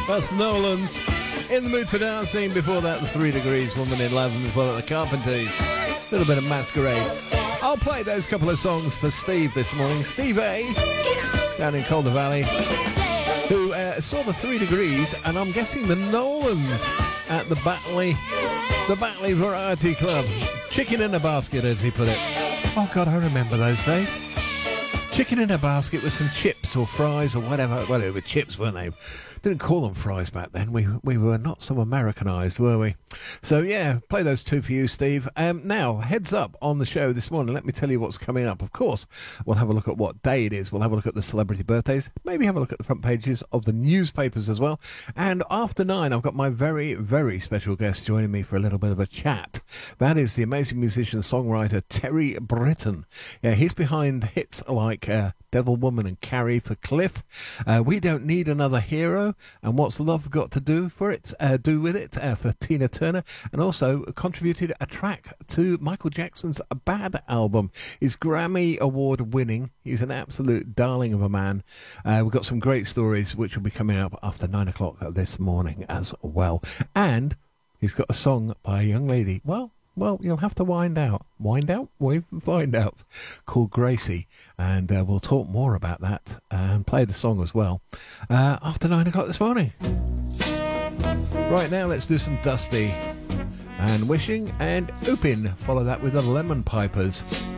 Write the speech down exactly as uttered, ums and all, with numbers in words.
That's Nolan's In the Mood for Dancing. Before that, the Three Degrees, Woman in Love, and before that, the Carpenters. A little bit of Masquerade. I'll play those couple of songs for Steve this morning. Steve A, down in Calder Valley, who uh, saw the Three Degrees, and I'm guessing the Nolans at the Batley, the Batley Variety Club. Chicken in a basket, as he put it. Oh, God, I remember those days. Chicken in a basket with some chips or fries or whatever. Well, they were chips, weren't they? Didn't call them fries back then. We we were not so Americanised, were we? So, yeah, play those two for you, Steve. Um, now, heads up on the show this morning. Let me tell you what's coming up. Of course, we'll have a look at what day it is. We'll have a look at the celebrity birthdays. Maybe have a look at the front pages of the newspapers as well. And after nine, I've got my very, very special guest joining me for a little bit of a chat. That is the amazing musician, songwriter, Terry Britton. Yeah, he's behind hits like uh, Devil Woman and Carrie for Cliff. Uh, We Don't Need Another Hero. And What's Love Got to Do for it? Uh, do with it uh, for Tina Turner, and also contributed a track to Michael Jackson's Bad album. He's Grammy Award winning. He's an absolute darling of a man. Uh, we've got some great stories which will be coming up after nine o'clock this morning as well. And he's got a song by a young lady. Well. Well, you'll have to wind out. Wind out? We'll find out. Called Gracie. And uh, we'll talk more about that and play the song as well uh, after nine o'clock this morning. Right now, let's do some Dusty and Wishing and Oopin. Follow that with the Lemon Pipers.